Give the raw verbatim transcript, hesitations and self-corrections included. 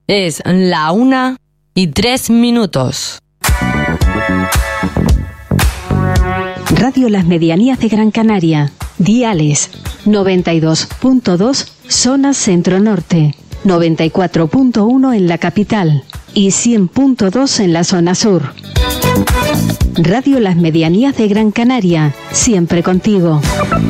Es la una y tres minutos. Radio Las Medianías de Gran Canaria. Diales noventa y dos punto dos zona centro-norte, noventa y cuatro punto uno en la capital y cien punto dos en la zona sur. Radio Las Medianías de Gran Canaria, siempre contigo.